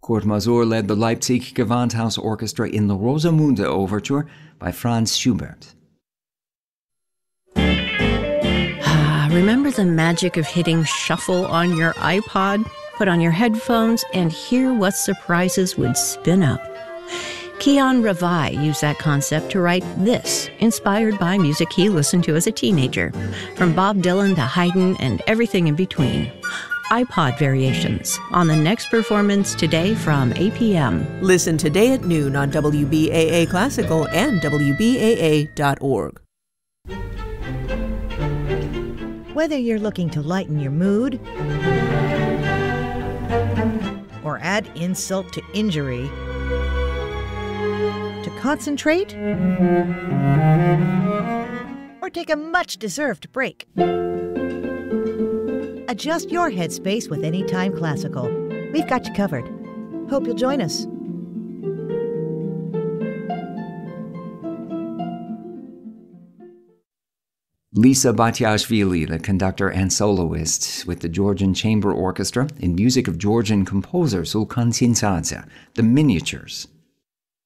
Kurt Masur led the Leipzig Gewandhaus Orchestra in the Rosamunde Overture by Franz Schubert. Remember the magic of hitting shuffle on your iPod? Put on your headphones and hear what surprises would spin up. Kian Ravai used that concept to write this, inspired by music he listened to as a teenager, from Bob Dylan to Haydn and everything in between. iPod Variations, on the next performance today from 8 p.m. Listen today at noon on WBAA Classical and WBAA.org. Whether you're looking to lighten your mood or add insult to injury, to concentrate or take a much-deserved break, adjust your headspace with Anytime Classical. We've got you covered. Hope you'll join us. Lisa Batiashvili, the conductor and soloist with the Georgian Chamber Orchestra, in music of Georgian composer Sulkan Tsintsadze, The Miniatures.